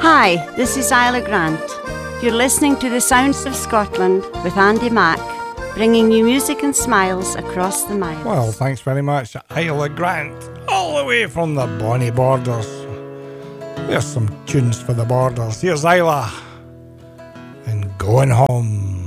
Hi, this is Isla Grant. You're listening to the Sounds of Scotland with Andy Mack, bringing you music and smiles across the miles. Well, thanks very much, Isla Grant, all the way from the bonny borders. There's some tunes for the borders. Here's Isla and Going Home.